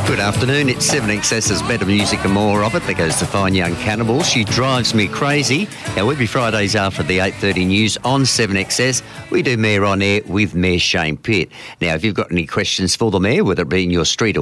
Good afternoon, it's 7XS's Better Music and More of it. That goes to Fine Young Cannibal. She drives me crazy. Now, every Fridays after the 8:30 news on 7XS, we do Mayor on Air with Mayor Shane Pitt. Now, if you've got any questions for the Mayor, whether it be in your street or